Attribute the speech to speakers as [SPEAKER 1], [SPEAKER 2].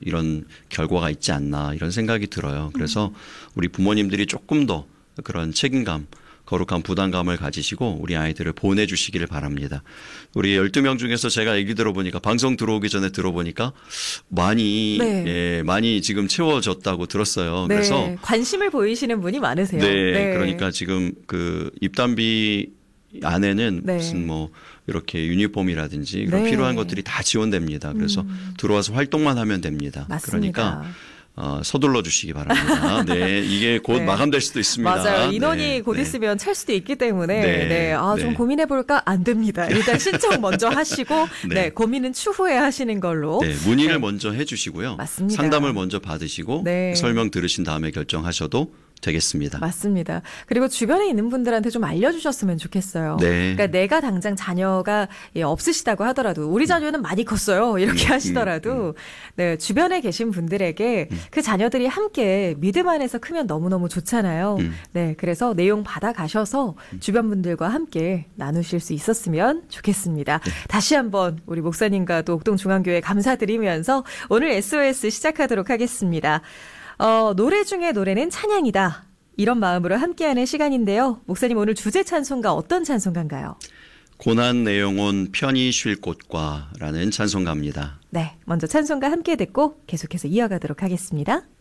[SPEAKER 1] 이런 결과가 있지 않나 이런 생각이 들어요. 그래서 우리 부모님들이 조금 더 그런 책임감, 거룩한 부담감을 가지시고 우리 아이들을 보내주시기를 바랍니다. 우리 12명 중에서 제가 얘기 들어보니까 방송 들어오기 전에 들어보니까 많이
[SPEAKER 2] 네.
[SPEAKER 1] 예, 많이 지금 채워졌다고 들었어요.
[SPEAKER 2] 네.
[SPEAKER 1] 그래서
[SPEAKER 2] 관심을 보이시는 분이 많으세요.
[SPEAKER 1] 네,
[SPEAKER 2] 네.
[SPEAKER 1] 그러니까 지금 그 입단비 안에는
[SPEAKER 2] 네.
[SPEAKER 1] 무슨 뭐 이렇게 유니폼이라든지 그런
[SPEAKER 2] 네.
[SPEAKER 1] 필요한 것들이 다 지원됩니다. 그래서 들어와서 활동만 하면 됩니다.
[SPEAKER 2] 맞습니다.
[SPEAKER 1] 그러니까 서둘러 주시기 바랍니다. 네, 이게 곧
[SPEAKER 2] 네.
[SPEAKER 1] 마감될 수도 있습니다.
[SPEAKER 2] 맞아요. 인원이
[SPEAKER 1] 네,
[SPEAKER 2] 곧
[SPEAKER 1] 네.
[SPEAKER 2] 있으면 찰 수도 있기 때문에
[SPEAKER 1] 네.
[SPEAKER 2] 네. 좀
[SPEAKER 1] 네.
[SPEAKER 2] 고민해볼까? 안 됩니다. 일단 신청 먼저 하시고
[SPEAKER 1] 네.
[SPEAKER 2] 네. 고민은 추후에 하시는 걸로.
[SPEAKER 1] 네, 문의를
[SPEAKER 2] 네.
[SPEAKER 1] 먼저 해주시고요.
[SPEAKER 2] 맞습니다.
[SPEAKER 1] 상담을 먼저 받으시고
[SPEAKER 2] 네.
[SPEAKER 1] 설명 들으신 다음에 결정하셔도 되겠습니다.
[SPEAKER 2] 맞습니다. 그리고 주변에 있는 분들한테 좀 알려주셨으면 좋겠어요.
[SPEAKER 1] 네.
[SPEAKER 2] 그러니까 내가 당장 자녀가 없으시다고 하더라도 우리 자녀는 많이 컸어요. 이렇게 하시더라도 네, 주변에 계신 분들에게 그 자녀들이 함께 믿음 안에서 크면 너무너무 좋잖아요. 네, 그래서 내용 받아가셔서 주변 분들과 함께 나누실 수 있었으면 좋겠습니다.
[SPEAKER 1] 네.
[SPEAKER 2] 다시 한번 우리 목사님과 또 옥동중앙교회 감사드리면서 오늘 SOS 시작하도록 하겠습니다. 노래 중에 노래는 찬양이다. 이런 마음으로 함께하는 시간인데요. 목사님 오늘 주제 찬송가 어떤 찬송가인가요?
[SPEAKER 1] 고난 내영혼 편히 쉴 곳과라는 찬송가입니다.
[SPEAKER 2] 네, 먼저 찬송가 함께 듣고 계속해서 이어가도록 하겠습니다.